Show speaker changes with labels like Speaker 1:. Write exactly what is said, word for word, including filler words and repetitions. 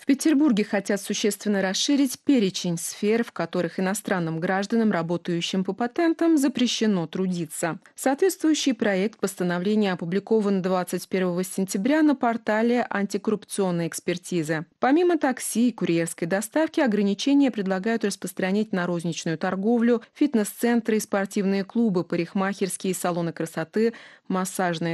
Speaker 1: Петербурге хотят существенно расширить перечень сфер, в которых иностранным гражданам, работающим по патентам, запрещено трудиться. Соответствующий проект постановления опубликован двадцать первого сентября на портале антикоррупционной экспертизы. Помимо такси и курьерской доставки, ограничения предлагают распространить на розничную торговлю, фитнес-центры и спортивные клубы, парикмахерские салоны красоты, массажные